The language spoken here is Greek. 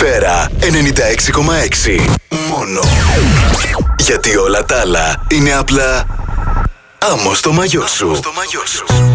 Τρανσφέρα 96,6. Μόνο. Γιατί όλα τα άλλα είναι απλά άμμο στο μαγιό σου.